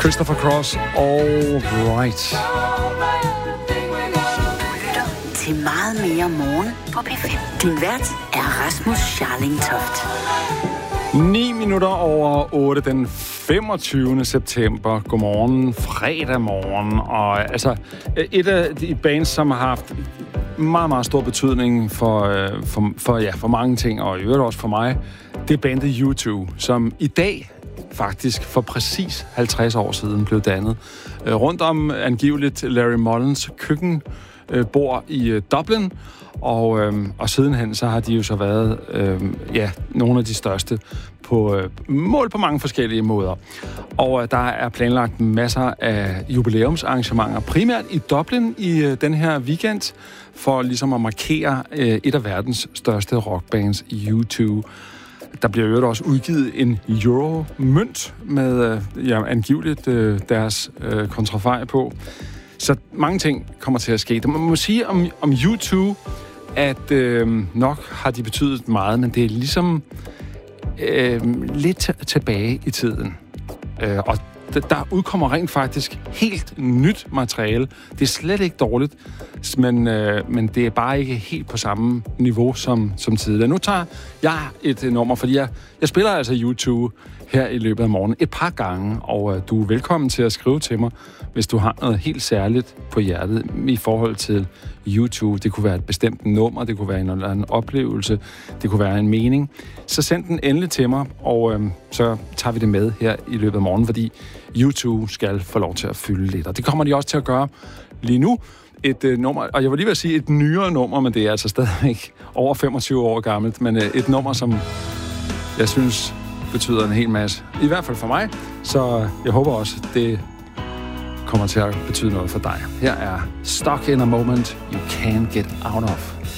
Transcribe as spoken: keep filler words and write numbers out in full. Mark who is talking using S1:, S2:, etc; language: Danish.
S1: Christopher Cross, All Right.
S2: Til meget mere morgen på P fem. Din vært er Rasmus Scharling Toft.
S1: ni minutter over otte den femogtyvende september. Godmorgen, fredag morgen. Og altså, et af de bands, som har haft meget, meget stor betydning for, for, for, ja, for mange ting, og i øvrigt også for mig, det er bandet U to, som i dag faktisk for præcis halvtreds år siden blev dannet. Rundt om angiveligt Larry Mullins køkken bor i Dublin, og, øhm, og sidenhen så har de jo så været øhm, ja, nogle af de største på øh, mål på mange forskellige måder. Og øh, der er planlagt masser af jubilæumsarrangementer, primært i Dublin i øh, den her weekend, for ligesom at markere øh, et af verdens største rockbands, U to. Der bliver jo også udgivet en euro-mønt med øh, ja, angiveligt øh, deres øh, kontrafej på. Så mange ting kommer til at ske. Man må sige om, om U to, at øh, nok har de betydet meget, men det er ligesom øh, lidt t- tilbage i tiden. Øh, og d- der udkommer rent faktisk helt nyt materiale. Det er slet ikke dårligt, men, øh, men det er bare ikke helt på samme niveau som, som tidligere. Nu tager jeg et nummer, fordi jeg, jeg spiller altså U to her i løbet af morgenen et par gange, og øh, du er velkommen til at skrive til mig, hvis du har noget helt særligt på hjertet i forhold til U to. Det kunne være et bestemt nummer, det kunne være en eller anden oplevelse, det kunne være en mening. Så send den endelig til mig, og øh, så tager vi det med her i løbet af morgenen, fordi U to skal få lov til at fylde lidt, og det kommer de også til at gøre lige nu. Et øh, nummer, og jeg vil lige vil sige et nyere nummer, men det er altså stadigvæk over femogtyve år gammelt, men øh, et nummer, som jeg synes betyder en hel masse. I hvert fald for mig, så jeg håber også, det kommer til at betyde noget for dig. Her er Stuck in a Moment You Can't Get Out of.